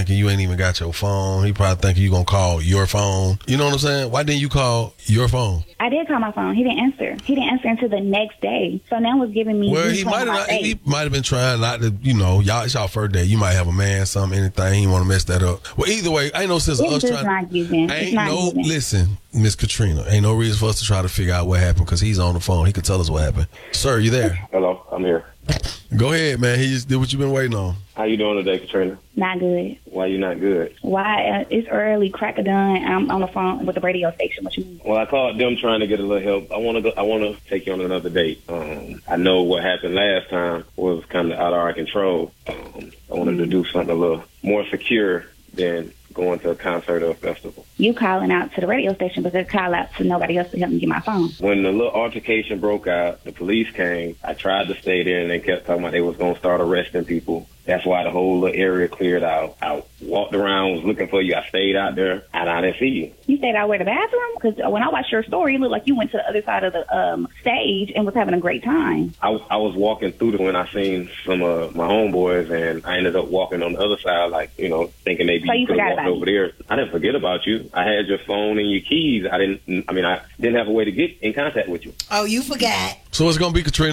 thinking you ain't even got your phone. He probably thinking you gonna call your phone. You know what I'm saying? Why didn't you call your phone? I did call my phone. He didn't answer. He didn't answer until the next day. So now was giving me. Well, he might have been trying not to. Y'all, it's y'all first day. You might have a man, something, anything. He want to mess that up. Well, either way, ain't no sense of us trying. Not giving. Listen, Miss Katrina, ain't no reason for us to try to figure out what happened because he's on the phone. He could tell us what happened. Sir, you there? Hello, I'm here. Go ahead, man. He just did what you've been waiting on. How you doing today, Katrina? Not good. Why you not good? Why? It's early. Crack of dawn. I'm on the phone with the radio station. What you mean? Well, I called them trying to get a little help. I want to take you on another date. I know what happened last time was kind of out of our control. I wanted to do something a little more secure than going to a concert or a festival. You calling out to the radio station, but they call out to nobody else to help me get my phone. When the little altercation broke out, the police came. I tried to stay there, and they kept talking about they was going to start arresting people. That's why the whole little area cleared out. I walked around, was looking for you. I stayed out there, and I didn't see you. You stayed out where, the bathroom? Because when I watched your story, it looked like you went to the other side of the stage and was having a great time. I was walking through when I seen some of my homeboys, and I ended up walking on the other side, thinking maybe you could have walked over there. I didn't forget about you. I had your phone and your keys. I didn't have a way to get in contact with you. Oh, you forgot. So what's going to be, Katrina?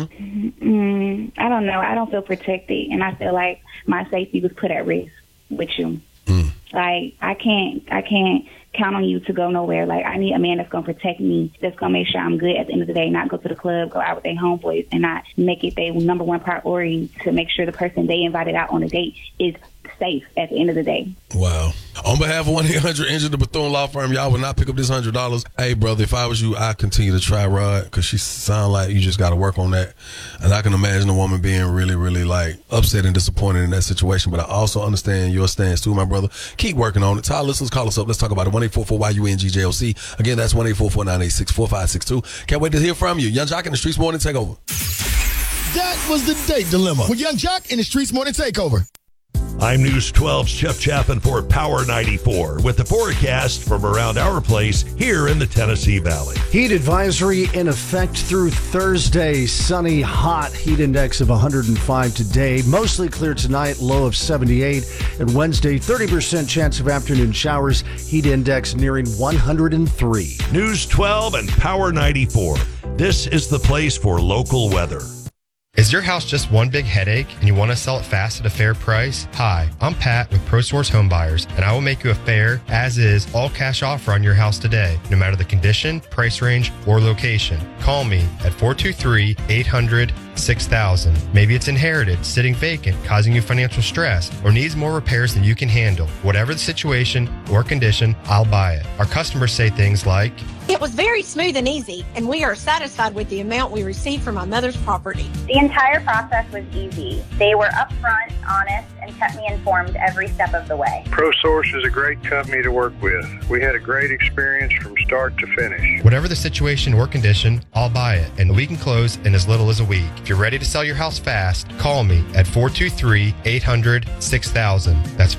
I don't know. I don't feel protected, and I feel like my safety was put at risk with you. Like, I can't count on you to go nowhere. Like, I need a man that's going to protect me, that's going to make sure I'm good at the end of the day, not go to the club, go out with their homeboys, and not make it their number one priority to make sure the person they invited out on a date is safe at the end of the day. Wow. On behalf of 1-800-INJURED, the Bethune Law Firm, y'all will not pick up this $100. Hey, brother, if I was you, I'd continue to try Rod because she sound like you just got to work on that. And I can imagine a woman being really, really upset and disappointed in that situation. But I also understand your stance too, my brother. Keep working on it. Tell our listeners, call us up. Let's talk about it. 1-844-YUNGJLC. Again, that's 1-844-986-4562. Can't wait to hear from you. Young Jock in the Streetz Morning Takeover. That was the date dilemma with Young Jock in the Streetz Morning Takeover. I'm News 12's Jeff Chapin for Power 94 with the forecast from around our place here in the Tennessee Valley. Heat advisory in effect through Thursday. Sunny, hot, heat index of 105 today. Mostly clear tonight, low of 78. And Wednesday, 30% chance of afternoon showers. Heat index nearing 103. News 12 and Power 94. This is the place for local weather. Is your house just one big headache and you want to sell it fast at a fair price? Hi, I'm Pat with ProSource Home Buyers, and I will make you a fair, as-is, all-cash offer on your house today, no matter the condition, price range, or location. Call me at 423-800-6000. Maybe it's inherited, sitting vacant, causing you financial stress, or needs more repairs than you can handle. Whatever the situation or condition, I'll buy it. Our customers say things like, "It was very smooth and easy, and we are satisfied with the amount we received from my mother's property." The entire process was easy. They were upfront, honest, and kept me informed every step of the way. ProSource is a great company to work with. We had a great experience from start to finish. Whatever the situation or condition, I'll buy it, and we can close in as little as a week. If you're ready to sell your house fast, call me at 423-800-6000. That's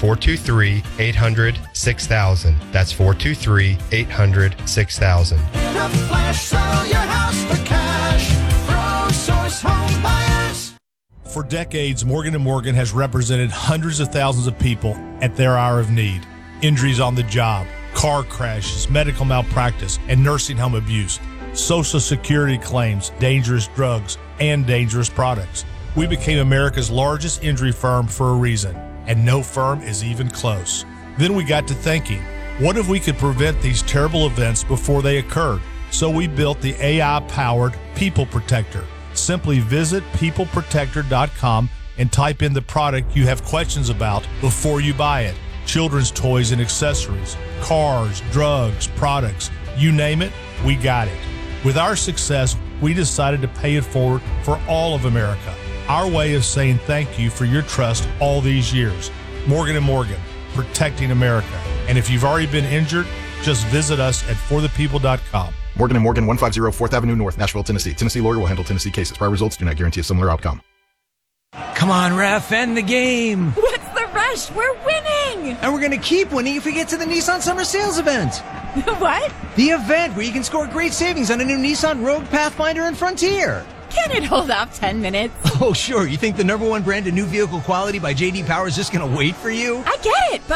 423-800-6000. That's 423-800-6000. In a flash, sell your house for cash. ProSource Home Buyers. For decades, Morgan & Morgan has represented hundreds of thousands of people at their hour of need. Injuries on the job, car crashes, medical malpractice, and nursing home abuse, Social Security claims, dangerous drugs, and dangerous products. We became America's largest injury firm for a reason, and no firm is even close. Then we got to thinking, what if we could prevent these terrible events before they occurred? So we built the AI-powered People Protector. Simply visit peopleprotector.com and type in the product you have questions about before you buy it. Children's toys and accessories, cars, drugs, products, you name it, we got it. With our success, we decided to pay it forward for all of America. Our way of saying thank you for your trust all these years. Morgan & Morgan, protecting America. And if you've already been injured, just visit us at forthepeople.com. Morgan & Morgan, 150 4th Avenue North, Nashville, Tennessee. Tennessee lawyer will handle Tennessee cases. Prior results do not guarantee a similar outcome. Come on, ref, end the game. What's the rush? We're winning. And we're going to keep winning if we get to the Nissan Summer Sales event. What? The event where you can score great savings on a new Nissan Rogue, Pathfinder, and Frontier. Can it hold off 10 minutes? Oh, sure. You think the #1 brand of new vehicle quality by J.D. Power is just going to wait for you? I get it, but